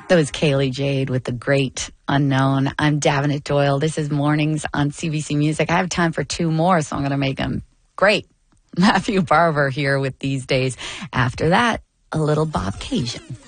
That was Kaylee Jade with The Great Unknown. I'm Davenant Doyle. This is Mornings on CBC Music. I have time for two more, so I'm going to make them great. Matthew Barber here with These Days. After that, a little Bob Cajun.